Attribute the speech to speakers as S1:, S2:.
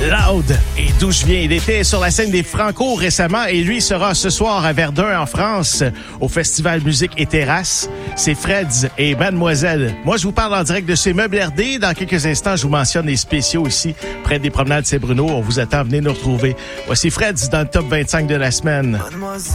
S1: Loud. Et d'où je viens? Il était sur la scène des Franco récemment et lui sera ce soir à Verdun en France au Festival Musique et Terrasse. C'est Freds et Mademoiselle. Moi, je vous parle en direct de chez Meubles RD. Dans quelques instants, je vous mentionne les spéciaux ici près des promenades Saint-Bruno. On vous attend, venez nous retrouver. Voici Freds dans le top 25 de la semaine.